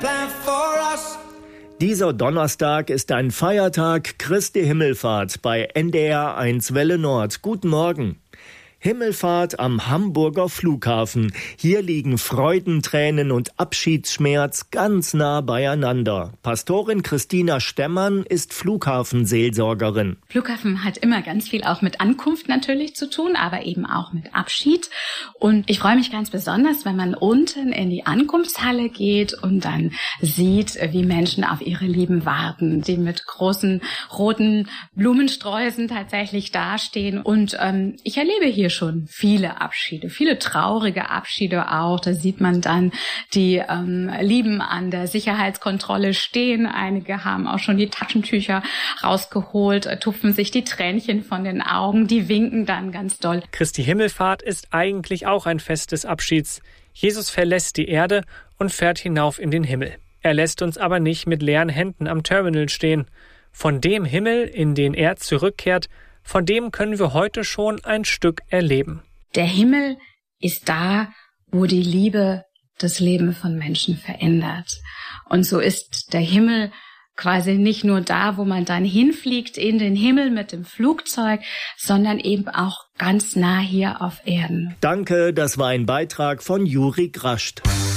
Dieser Donnerstag ist ein Feiertag Christi Himmelfahrt bei NDR 1 Welle Nord. Guten Morgen. Himmelfahrt am Hamburger Flughafen. Hier liegen Freudentränen und Abschiedsschmerz ganz nah beieinander. Pastorin Christina Stemmann ist Flughafenseelsorgerin. Flughafen hat immer ganz viel auch mit Ankunft natürlich zu tun, aber eben auch mit Abschied. Und ich freue mich ganz besonders, wenn man unten in die Ankunftshalle geht und dann sieht, wie Menschen auf ihre Lieben warten, die mit großen roten Blumensträußen tatsächlich dastehen. Und ich erlebe hier schon viele Abschiede, viele traurige Abschiede auch. Da sieht man dann die Lieben an der Sicherheitskontrolle stehen. Einige haben auch schon die Taschentücher rausgeholt, tupfen sich die Tränchen von den Augen, die winken dann ganz doll. Christi Himmelfahrt ist eigentlich auch ein Fest des Abschieds. Jesus verlässt die Erde und fährt hinauf in den Himmel. Er lässt uns aber nicht mit leeren Händen am Terminal stehen. Von dem Himmel, in den er zurückkehrt, von dem können wir heute schon ein Stück erleben. Der Himmel ist da, wo die Liebe das Leben von Menschen verändert. Und so ist der Himmel quasi nicht nur da, wo man dann hinfliegt in den Himmel mit dem Flugzeug, sondern eben auch ganz nah hier auf Erden. Danke, das war ein Beitrag von Juri Grascht.